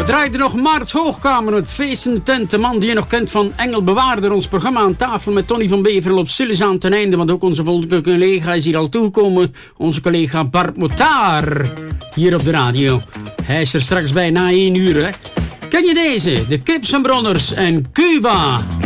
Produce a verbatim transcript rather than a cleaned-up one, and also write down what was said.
We draaiden nog Maart Hoogkamer, het feestentent. De man die je nog kent van Engelbewaarder. Ons programma aan tafel met Tony van Beverel op Sillis aan ten einde. Want ook onze volgende collega is hier al toegekomen. Onze collega Bart Motaar. Hier op de radio. Hij is er straks bij na één uur. Hè. Ken je deze? De Kips en Bronners en Cuba.